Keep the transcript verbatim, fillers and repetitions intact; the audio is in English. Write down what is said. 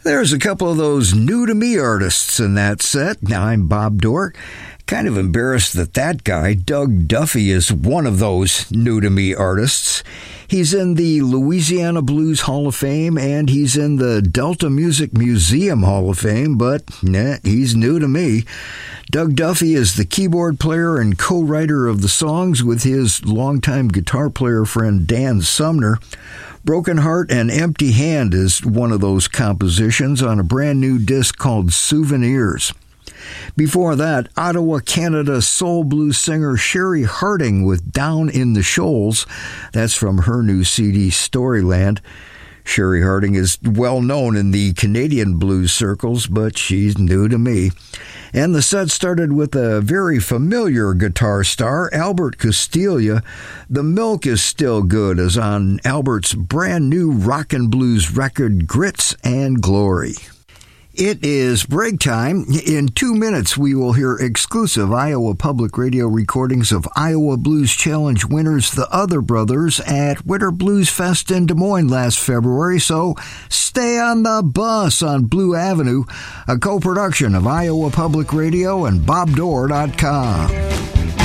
There's a couple of those new-to-me artists in that set. Now, I'm Bob Dorr. Kind of embarrassed that that guy, Doug Duffy, is one of those new-to-me artists. He's in the Louisiana Blues Hall of Fame, and he's in the Delta Music Museum Hall of Fame, but nah, he's new to me. Doug Duffy is the keyboard player and co-writer of the songs with his longtime guitar player friend Dan Sumner. Broken Heart and Empty Hand is one of those compositions on a brand new disc called Souvenirs. Before that, Ottawa, Canada soul blues singer Sherry Harding with Down in the Shoals. That's from her new C D Storyland. Sherry Harding is well known in the Canadian blues circles, but she's new to me. And the set started with a very familiar guitar star, Albert Castiglia. The Milk is Still Good is on Albert's brand new rock and blues record, Grits and Glory. It is break time. In two minutes, we will hear exclusive Iowa Public Radio recordings of Iowa Blues Challenge winners, the Other Brothers, at Winter Blues Fest in Des Moines last February, so stay on the bus on Blue Avenue, a co-production of Iowa Public Radio and Bob Dorr dot com.